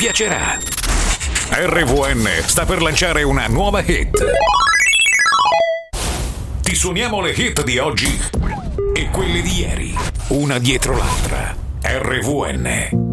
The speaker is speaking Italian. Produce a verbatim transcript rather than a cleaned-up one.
piacerà. R V N sta per lanciare una nuova hit. Ti suoniamo le hit di oggi e quelle di ieri, una dietro l'altra. R V N.